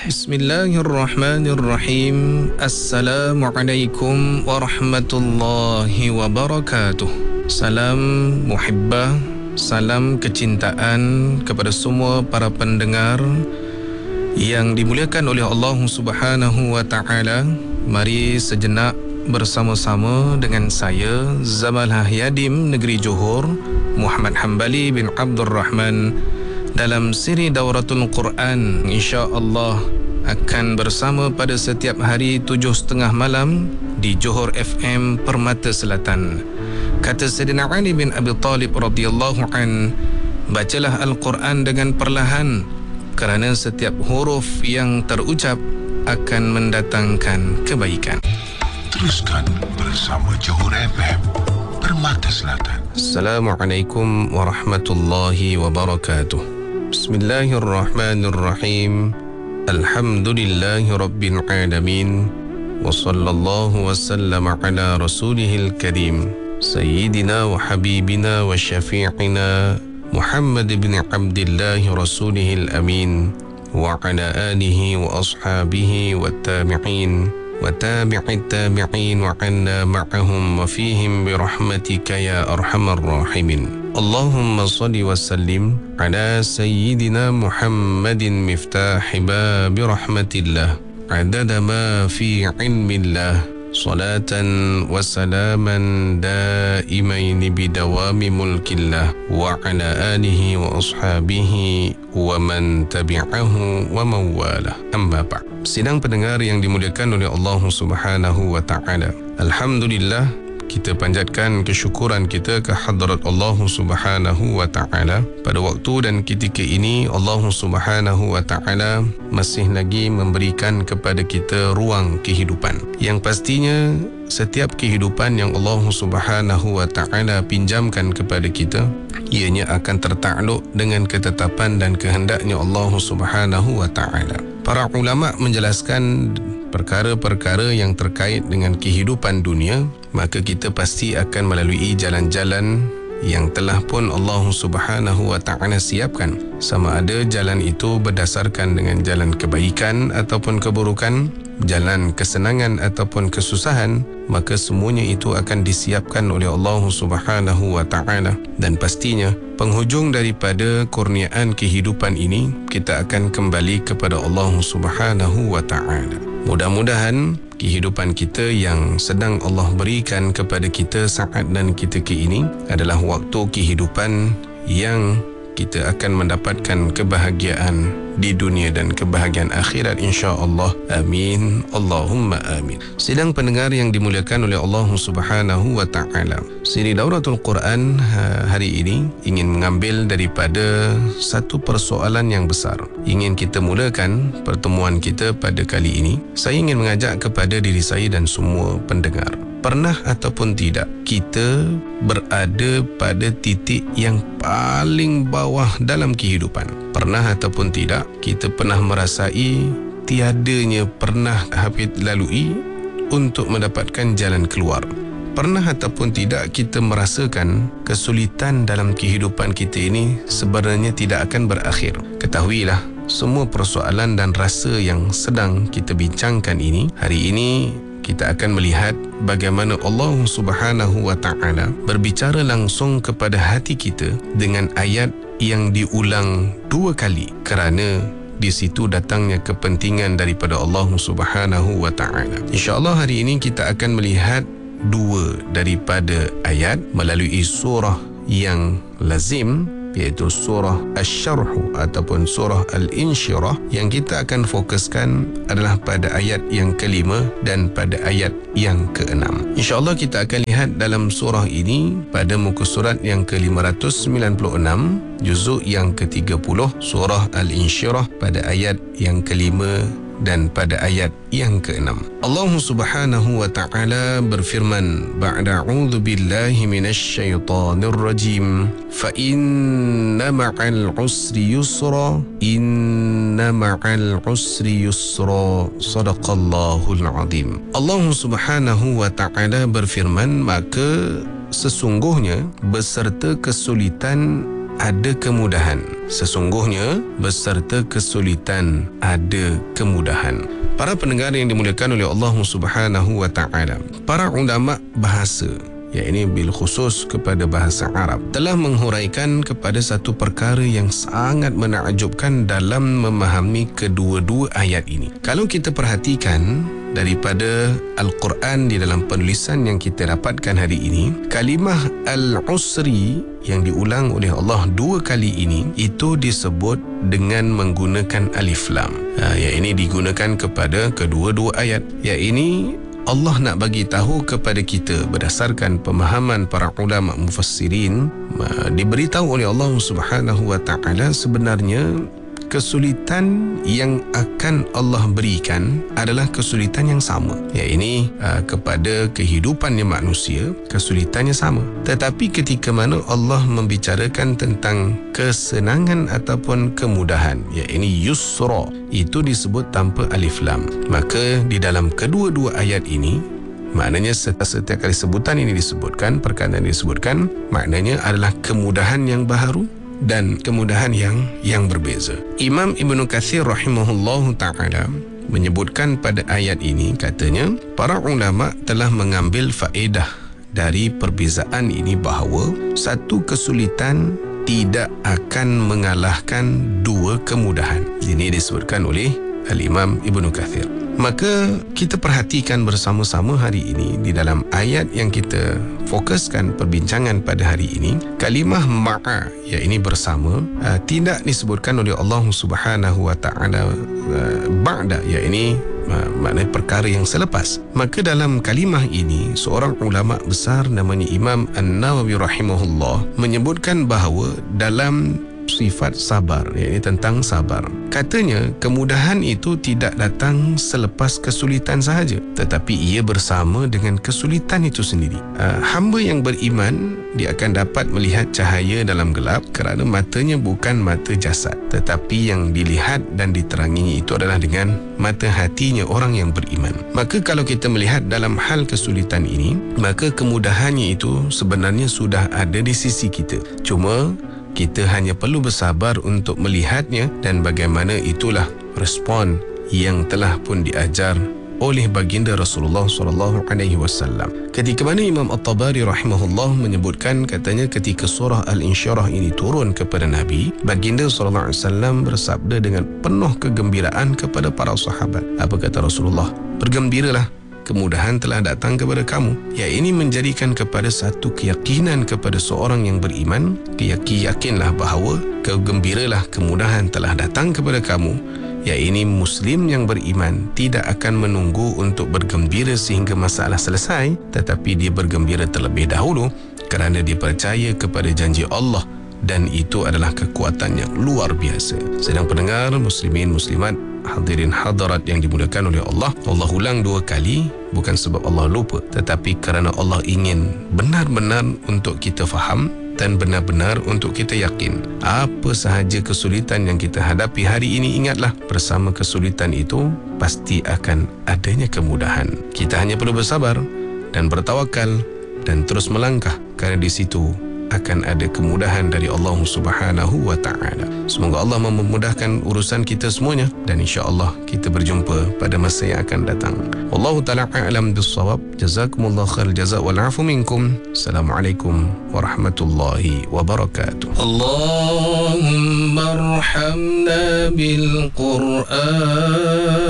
Bismillahirrahmanirrahim. Assalamualaikum warahmatullahi wabarakatuh. Salam muhibbah, salam kecintaan kepada semua para pendengar yang dimuliakan oleh Allah Subhanahu wa taala. Mari sejenak bersama-sama dengan saya Zamalah Yadim Negeri Johor, Muhammad Hambali bin Abdul Rahman, dalam siri Dauratul Quran. InsyaAllah akan bersama pada setiap hari 7.30 malam di Johor FM Permata Selatan. Kata Sayyidina Ali bin Abi Talib radhiyallahu an, bacalah Al-Quran dengan perlahan kerana setiap huruf yang terucap akan mendatangkan kebaikan. Teruskan bersama Johor FM Permata Selatan. Assalamualaikum warahmatullahi wabarakatuh. Bismillahirrahmanirrahim. Alhamdulillahi rabbil alamin. Wa sallallahu wa sallam ala rasulihil karim, Sayyidina wa habibina wa syafi'ina Muhammad bin Abdillah rasulihil amin, wa ala alihi wa ashabihi wa tabi'in wa tabi'it tabi'in wa anna ma'ahum wa fihim birahmatika ya arhamar rahimin. Allahumma salli wa sallim ala Sayyidina Muhammadin miftahi babi rahmatillah, adada ma fi ilmillah, salatan wa salaman daimaini bidawami mulkillah, wa ala alihi wa ashabihi wa man tabi'ahu wa mawalah. Amma ba'd. Sidang pendengar yang dimuliakan oleh Allah Subhanahu wa ta'ala, alhamdulillah, kita panjatkan kesyukuran kita ke hadrat Allah Subhanahu wa ta'ala. Pada waktu dan ketika ini Allah Subhanahu wa ta'ala masih lagi memberikan kepada kita ruang kehidupan, yang pastinya setiap kehidupan yang Allah Subhanahu wa ta'ala pinjamkan kepada kita, ianya akan tertakluk dengan ketetapan dan kehendaknya Allah Subhanahu wa ta'ala. Para ulama menjelaskan perkara-perkara yang terkait dengan kehidupan dunia, maka kita pasti akan melalui jalan-jalan yang telah pun Allah Subhanahu wa ta'ala siapkan. Sama ada jalan itu berdasarkan dengan jalan kebaikan ataupun keburukan, jalan kesenangan ataupun kesusahan, maka semuanya itu akan disiapkan oleh Allah Subhanahu wa ta'ala. Dan pastinya penghujung daripada kurniaan kehidupan ini, kita akan kembali kepada Allah Subhanahu wa ta'ala. Mudah-mudahan kehidupan kita yang sedang Allah berikan kepada kita saat dan ketika ini adalah waktu kehidupan yang kita akan mendapatkan kebahagiaan di dunia dan kebahagiaan akhirat, insya-Allah. Amin. Allahumma amin. Sidang pendengar yang dimuliakan oleh Allah Subhanahu wa ta'ala, siri Dauratul Quran hari ini ingin mengambil daripada satu persoalan yang besar. Ingin kita mulakan pertemuan kita pada kali ini. Saya ingin mengajak kepada diri saya dan semua pendengar, pernah ataupun tidak kita berada pada titik yang paling bawah dalam kehidupan? Pernah ataupun tidak kita pernah merasai tiadanya pernah Hafid lalui untuk mendapatkan jalan keluar? Pernah ataupun tidak kita merasakan kesulitan dalam kehidupan kita ini sebenarnya tidak akan berakhir? Ketahuilah, semua persoalan dan rasa yang sedang kita bincangkan ini, hari ini kita akan melihat bagaimana Allah Subhanahu wa ta'ala berbicara langsung kepada hati kita dengan ayat yang diulang 2 kali, kerana di situ datangnya kepentingan daripada Allah Subhanahu wa ta'ala. InsyaAllah hari ini kita akan melihat 2 daripada ayat melalui surah yang lazim, iaitu surah Asy-Syarh ataupun surah Al-Insyirah. Yang kita akan fokuskan adalah pada ayat yang ke-5 dan pada ayat yang ke-6. InsyaAllah kita akan lihat dalam surah ini pada muka surat yang ke-596, juzuk yang ke-30, surah Al-Insyirah, pada ayat yang ke-5 dan pada ayat yang ke-6. Allah Subhanahu wa ta'ala berfirman, ba'da a'udzu billahi minasy syaithanir rajim, fa inna ma'al usri yusra, inna ma'al usri yusra, sadaqallahul azim. Allah Subhanahu wa ta'ala berfirman, maka sesungguhnya beserta kesulitan ada kemudahan. Sesungguhnya beserta kesulitan ada kemudahan. Para pendengar yang dimuliakan oleh Allah Subhanahu wa taala, para ulama bahasa, yakni bil khusus kepada bahasa Arab, telah menghuraikan kepada satu perkara yang sangat menakjubkan dalam memahami kedua-dua ayat ini. Kalau kita perhatikan daripada Al-Quran di dalam penulisan yang kita dapatkan hari ini, kalimah al-usri yang diulang oleh Allah 2 kali ini itu disebut dengan menggunakan alif lam. Yang ini digunakan kepada kedua-dua ayat. Yang ini Allah nak bagi tahu kepada kita berdasarkan pemahaman para ulama mufassirin, diberitahu oleh Allah Subhanahu wa taala sebenarnya kesulitan yang akan Allah berikan adalah kesulitan yang sama. Ya, ini kepada kehidupannya manusia, kesulitannya sama. Tetapi ketika mana Allah membicarakan tentang kesenangan ataupun kemudahan, ya ini yusra, itu disebut tanpa alif lam. Maka di dalam kedua-dua ayat ini, maknanya setiap kali sebutan ini disebutkan, perkataan ini disebutkan, maknanya adalah kemudahan yang baharu dan kemudahan yang berbeza. Imam Ibnu Katsir rahimahullahu ta'ala menyebutkan pada ayat ini, katanya para ulama telah mengambil faedah dari perbezaan ini bahawa satu kesulitan tidak akan mengalahkan 2 kemudahan. Ini disebutkan oleh Al-Imam Ibnu Katsir. Maka kita perhatikan bersama-sama hari ini di dalam ayat yang kita fokuskan perbincangan pada hari ini, kalimah ma'a, ya ini bersama, tidak disebutkan oleh Allah Subhanahu wa taala ba'da, ya ini maknanya perkara yang selepas. Maka dalam kalimah ini seorang ulama besar namanya Imam An-Nawawi rahimahullah menyebutkan bahawa dalam sifat sabar, iaitu tentang sabar, katanya kemudahan itu tidak datang selepas kesulitan sahaja, tetapi ia bersama dengan kesulitan itu sendiri. Hamba yang beriman, dia akan dapat melihat cahaya dalam gelap kerana matanya bukan mata jasad, tetapi yang dilihat dan diteranginya itu adalah dengan mata hatinya orang yang beriman. Maka kalau kita melihat dalam hal kesulitan ini, maka kemudahannya itu sebenarnya sudah ada di sisi kita. Cuma kita hanya perlu bersabar untuk melihatnya, dan bagaimana itulah respon yang telah pun diajar oleh baginda Rasulullah SAW. Ketika mana Imam At-Tabari rahimahullah menyebutkan, katanya ketika surah Al-Insyirah ini turun kepada Nabi, baginda SAW bersabda dengan penuh kegembiraan kepada para sahabat. Apa kata Rasulullah? Bergembiralah, kemudahan telah datang kepada kamu. Ya, ini menjadikan kepada satu keyakinan kepada seorang yang beriman, yakinlah bahawa kegembiralah, kemudahan telah datang kepada kamu. Ya, ini Muslim yang beriman tidak akan menunggu untuk bergembira sehingga masalah selesai, tetapi dia bergembira terlebih dahulu kerana dia percaya kepada janji Allah, dan itu adalah kekuatan yang luar biasa. Sedang pendengar muslimin muslimat, hadirin hadirat yang dimuliakan oleh Allah, Allah ulang 2 kali bukan sebab Allah lupa, tetapi kerana Allah ingin benar-benar untuk kita faham dan benar-benar untuk kita yakin. Apa sahaja kesulitan yang kita hadapi hari ini, ingatlah bersama kesulitan itu pasti akan adanya kemudahan. Kita hanya perlu bersabar dan bertawakal dan terus melangkah, kerana di situ akan ada kemudahan dari Allah Subhanahu wa taala. Semoga Allah memudahkan urusan kita semuanya, dan insya-Allah kita berjumpa pada masa yang akan datang. Wallahu taala a'lam bis-shawab. Jazakumullahu khairal jazaa wal 'afu minkum. Assalamualaikum warahmatullahi wabarakatuh. Allahumma arhamna bil Qur'an